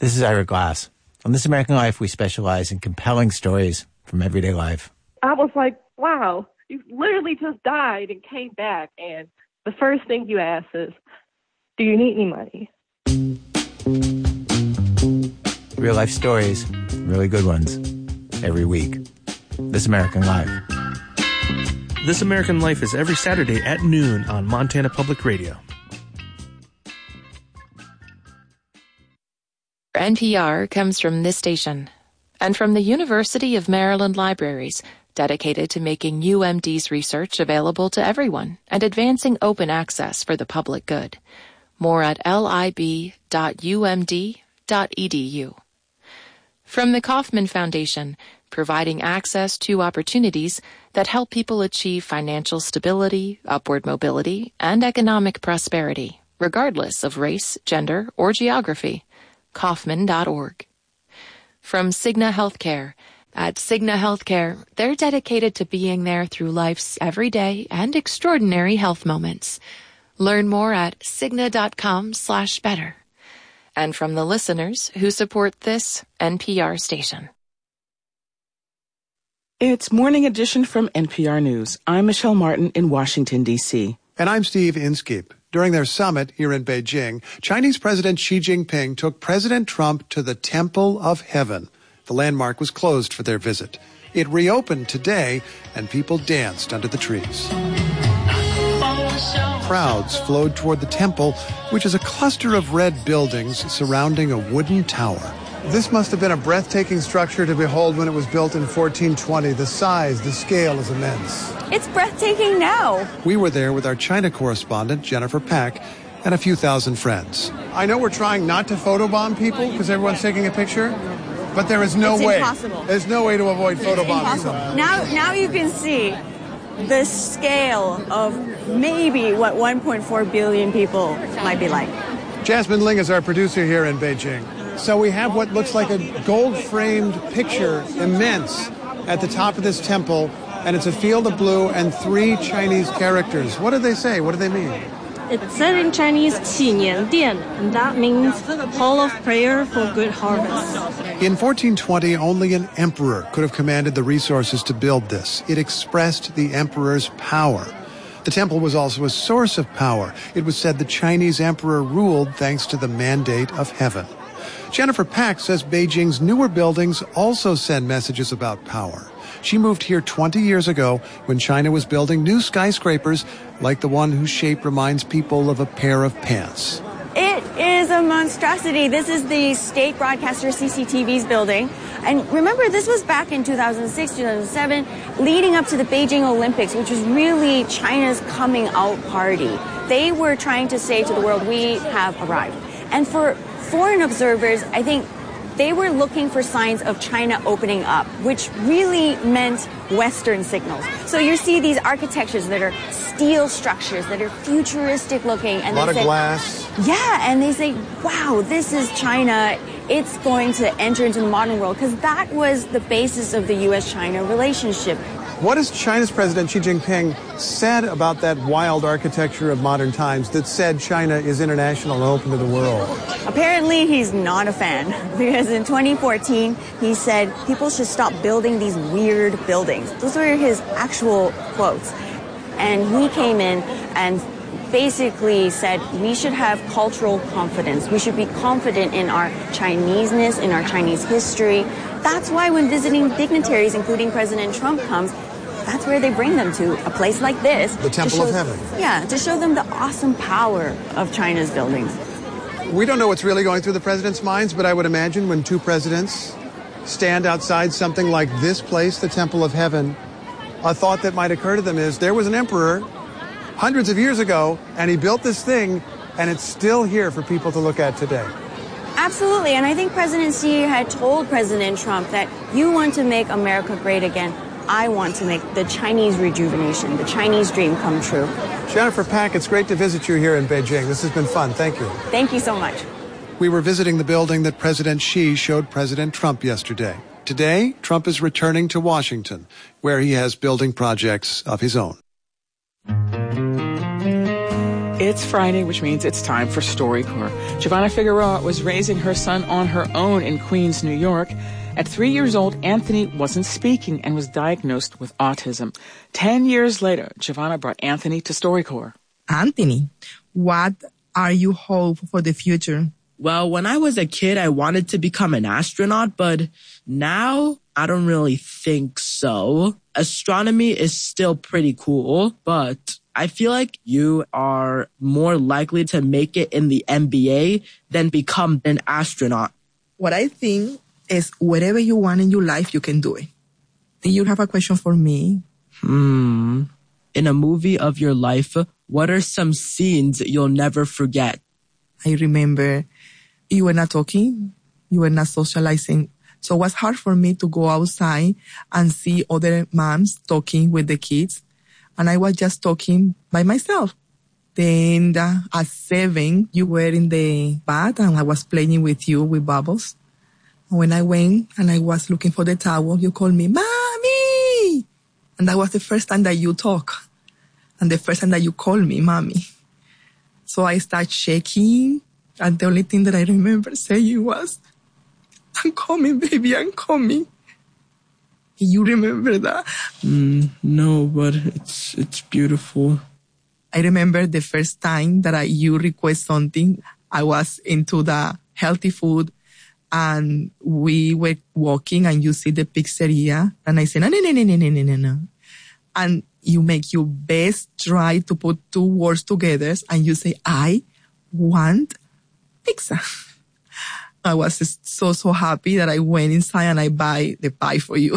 This is Ira Glass. On This American Life, we specialize in compelling stories from everyday life. I was like, wow, you literally just died and came back, and the first thing you ask is, do you need any money? Real life stories, really good ones, every week. This American Life. This American Life is every Saturday at noon on Montana Public Radio. NPR comes from this station and from the University of Maryland Libraries, dedicated to making UMD's research available to everyone and advancing open access for the public good. More at lib.umd.edu. From the Kauffman Foundation, providing access to opportunities that help people achieve financial stability, upward mobility, and economic prosperity, regardless of race, gender, or geography. Kauffman.org. From Cigna Healthcare. At Cigna Healthcare, they're dedicated to being there through life's everyday and extraordinary health moments. Learn more at Cigna.com/better. And from the listeners who support this NPR station. It's Morning Edition from NPR News. I'm Michelle Martin in Washington, D.C. And I'm Steve Inskeep. During their summit here in Beijing, Chinese President Xi Jinping took President Trump to the Temple of Heaven. The landmark was closed for their visit. It reopened today, and people danced under the trees. Crowds flowed toward the temple, which is a cluster of red buildings surrounding a wooden tower. This must have been a breathtaking structure to behold when it was built in 1420. The size, the scale is immense. It's breathtaking now. We were there with our China correspondent, Jennifer Pack, and a few thousand friends. I know we're trying not to photobomb people because everyone's taking a picture, but there is no way. Impossible. There's no way to avoid photobombing someone. Now you can see the scale of maybe what 1.4 billion people might be like. Jasmine Ling is our producer here in Beijing. So we have what looks like a gold-framed picture, immense, at the top of this temple, and it's a field of blue and 3 Chinese characters. What do they say? What do they mean? It said in Chinese, 祈年殿, and that means hall of prayer for good harvest. In 1420, only an emperor could have commanded the resources to build this. It expressed the emperor's power. The temple was also a source of power. It was said the Chinese emperor ruled thanks to the mandate of heaven. Jennifer Pack says Beijing's newer buildings also send messages about power. She moved here 20 years ago when China was building new skyscrapers like the one whose shape reminds people of a pair of pants. It is a monstrosity. This is the state broadcaster CCTV's building. And remember, this was back in 2006, 2007, leading up to the Beijing Olympics, which was really China's coming out party. They were trying to say to the world, we have arrived. And for foreign observers, I think they were looking for signs of China opening up, which really meant Western signals. So you see these architectures that are steel structures that are futuristic looking. And a lot of glass. Yeah, and they say, wow, this is China. It's going to enter into the modern world, because that was the basis of the U.S.-China relationship. What has China's President Xi Jinping said about that wild architecture of modern times that said China is international and open to the world? Apparently, he's not a fan, because in 2014, he said people should stop building these weird buildings. Those were his actual quotes. And he came in and basically said we should have cultural confidence. We should be confident in our Chineseness, in our Chinese history. That's why when visiting dignitaries, including President Trump, comes, that's where they bring them to, a place like this. The Temple of Heaven. Yeah, to show them the awesome power of China's buildings. We don't know what's really going through the president's minds, but I would imagine when 2 presidents stand outside something like this place, the Temple of Heaven, a thought that might occur to them is there was an emperor hundreds of years ago, and he built this thing, and it's still here for people to look at today. Absolutely, and I think President Xi had told President Trump that you want to make America great again. I want to make the Chinese rejuvenation, the Chinese dream come true. Jennifer Pack, it's great to visit you here in Beijing. This has been fun. Thank you. Thank you so much. We were visiting the building that President Xi showed President Trump yesterday. Today, Trump is returning to Washington, where he has building projects of his own. It's It's Friday, which means it's time for StoryCorps. Giovanna Figueroa was raising her son on her own in Queens, New York. At 3 years old, Anthony wasn't speaking and was diagnosed with autism. 10 years later, Giovanna brought Anthony to StoryCorps. Anthony, what are you hope for the future? Well, when I was a kid, I wanted to become an astronaut, but now I don't really think so. Astronomy is still pretty cool, but I feel like you are more likely to make it in the NBA than become an astronaut. What I think is whatever you want in your life, you can do it. Do you have a question for me? In a movie of your life, what are some scenes you'll never forget? I remember you were not talking, you were not socializing. So it was hard for me to go outside and see other moms talking with the kids. And I was just talking by myself. Then at 7, you were in the bath and I was playing with you with bubbles. And when I went and I was looking for the towel, you called me, Mommy! And that was the first time that you talk. And the first time that you called me, Mommy. So I started shaking. And the only thing that I remember saying was, I'm coming, baby, I'm coming. You remember that? No, but it's beautiful. I remember the first time that you request something. I was into the healthy food and we were walking and you see the pizzeria and I said, no. And you make your best try to put 2 words together and you say, I want pizza. I was so happy that I went inside and I buy the pie for you.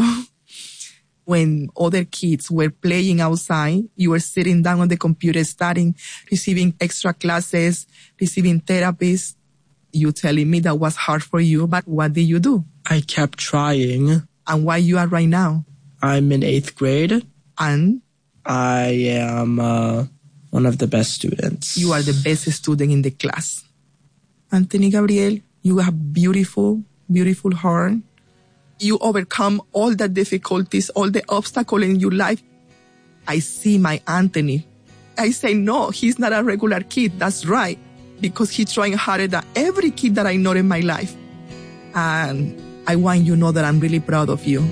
When other kids were playing outside, you were sitting down on the computer, receiving extra classes, receiving therapies. You telling me that was hard for you, but what did you do? I kept trying. And where you are right now? I'm in 8th grade. And? I am one of the best students. You are the best student in the class. Anthony Gabriel, you have beautiful, beautiful heart. You overcome all the difficulties, all the obstacles in your life. I see my Anthony. I say, no, he's not a regular kid. That's right. Because he's trying harder than every kid that I know in my life. And I want you to know that I'm really proud of you.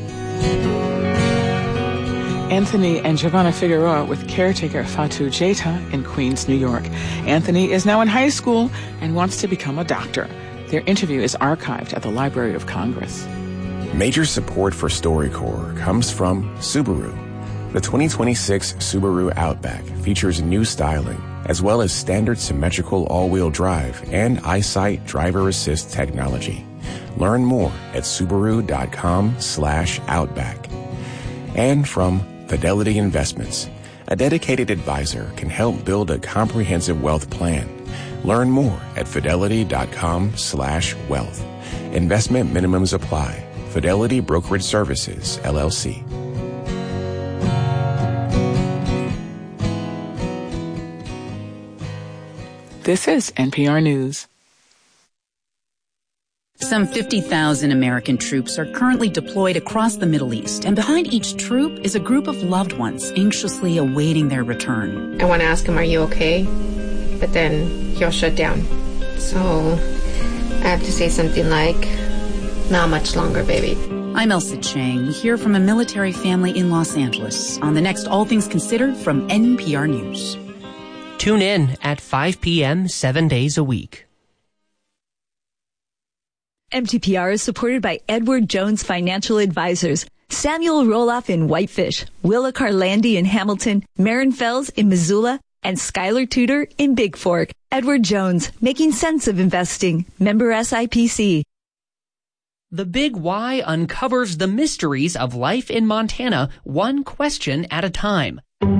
Anthony and Giovanna Figueroa with caretaker Fatou Jaita in Queens, New York. Anthony is now in high school and wants to become a doctor. Their interview is archived at the Library of Congress. Major support for StoryCorps comes from Subaru. The 2026 Subaru Outback features new styling, as well as standard symmetrical all-wheel drive and EyeSight driver assist technology. Learn more at Subaru.com/Outback. And from Fidelity Investments. A dedicated advisor can help build a comprehensive wealth plan. Learn more at Fidelity.com/wealth. Investment minimums apply. Fidelity Brokerage Services, LLC. This is NPR News. Some 50,000 American troops are currently deployed across the Middle East, and behind each troop is a group of loved ones anxiously awaiting their return. I want to ask him, are you okay? But then he'll shut down. So I have to say something like, not much longer, baby. I'm Elsa Chang. We hear from a military family in Los Angeles on the next All Things Considered from NPR News. Tune in at 5 p.m. 7 days a week. MTPR is supported by Edward Jones Financial Advisors, Samuel Roloff in Whitefish, Willa Carlandi in Hamilton, Maren Fells in Missoula, and Skylar Tudor in Big Fork. Edward Jones, making sense of investing. Member SIPC. The Big Why uncovers the mysteries of life in Montana, one question at a time.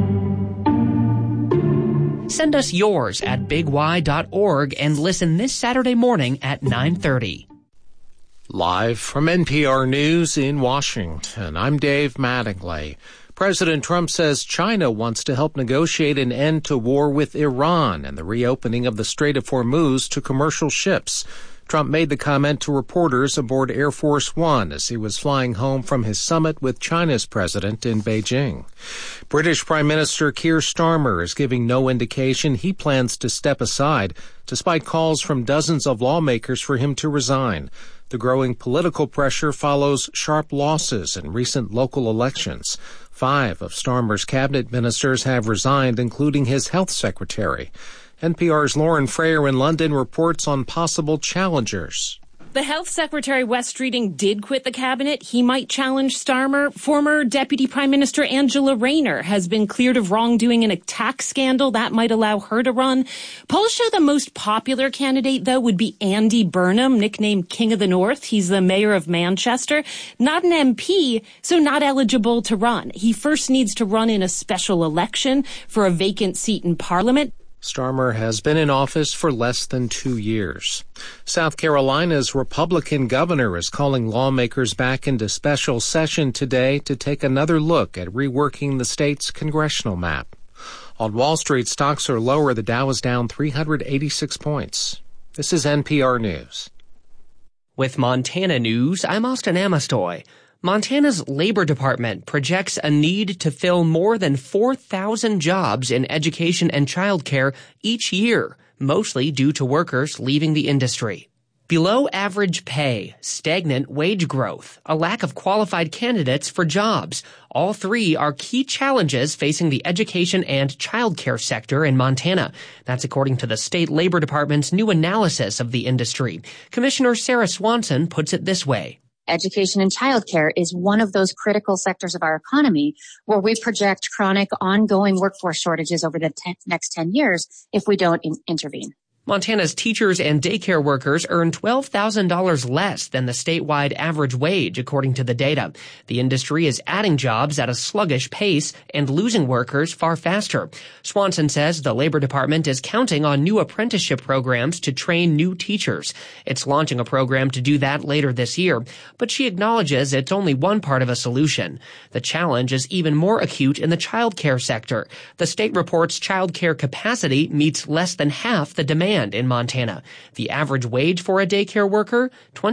Send us yours at bigwhy.org and listen this Saturday morning at 9:30. Live from NPR News in Washington, I'm Dave Mattingly. President Trump says China wants to help negotiate an end to war with Iran and the reopening of the Strait of Hormuz to commercial ships. Trump made the comment to reporters aboard Air Force One as he was flying home from his summit with China's president in Beijing. British Prime Minister Keir Starmer is giving no indication he plans to step aside, despite calls from dozens of lawmakers for him to resign. The growing political pressure follows sharp losses in recent local elections. 5 of Starmer's cabinet ministers have resigned, including his health secretary. NPR's Lauren Freyer in London reports on possible challengers. The health secretary, Wes Streeting, did quit the cabinet. He might challenge Starmer. Former Deputy Prime Minister Angela Rayner has been cleared of wrongdoing in a tax scandal. That might allow her to run. Polls show the most popular candidate, though, would be Andy Burnham, nicknamed King of the North. He's the mayor of Manchester. Not an MP, so not eligible to run. He first needs to run in a special election for a vacant seat in Parliament. Starmer has been in office for less than 2 years. South Carolina's Republican governor is calling lawmakers back into special session today to take another look at reworking the state's congressional map. On Wall Street, stocks are lower. The Dow is down 386 points. This is NPR News. With Montana News, I'm Austin Amestoy. Montana's Labor Department projects a need to fill more than 4,000 jobs in education and childcare each year, mostly due to workers leaving the industry. Below average pay, stagnant wage growth, a lack of qualified candidates for jobs. All three are key challenges facing the education and childcare sector in Montana. That's according to the state Labor Department's new analysis of the industry. Commissioner Sarah Swanson puts it this way. Education and childcare is one of those critical sectors of our economy where we project chronic ongoing workforce shortages over the next 10 years if we don't intervene. Montana's teachers and daycare workers earn $12,000 less than the statewide average wage, according to the data. The industry is adding jobs at a sluggish pace and losing workers far faster. Swanson says the Labor Department is counting on new apprenticeship programs to train new teachers. It's launching a program to do that later this year, but she acknowledges it's only one part of a solution. The challenge is even more acute in the childcare sector. The state reports childcare capacity meets less than half the demand in Montana. The average wage for a daycare worker,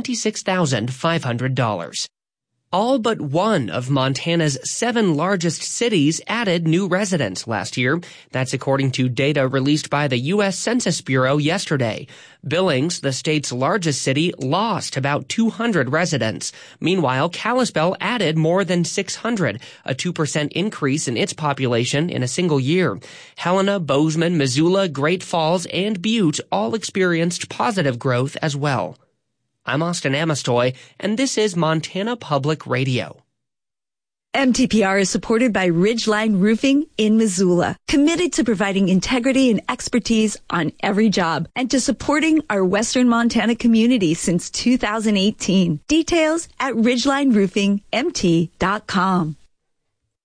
$26,500. All but one of Montana's 7 largest cities added new residents last year. That's according to data released by the U.S. Census Bureau yesterday. Billings, the state's largest city, lost about 200 residents. Meanwhile, Kalispell added more than 600, a 2% increase in its population in a single year. Helena, Bozeman, Missoula, Great Falls, and Butte all experienced positive growth as well. I'm Austin Amestoy, and this is Montana Public Radio. MTPR is supported by Ridgeline Roofing in Missoula, committed to providing integrity and expertise on every job and to supporting our Western Montana community since 2018. Details at ridgelineroofingmt.com.